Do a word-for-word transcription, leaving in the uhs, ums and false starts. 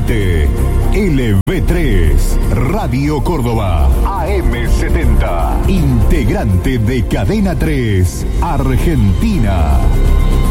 transmite L B tres, Radio Córdoba, A M setenta, integrante de Cadena tres, Argentina.